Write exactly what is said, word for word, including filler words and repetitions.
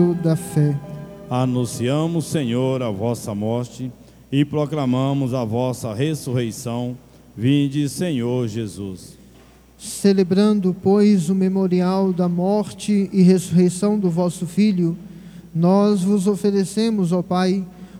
da fé. Anunciamos, Senhor, a vossa morte e proclamamos a vossa ressurreição. Vinde, Senhor Jesus. Celebrando, pois, o memorial da morte e ressurreição do vosso Filho, nós vos oferecemos, ó Pai,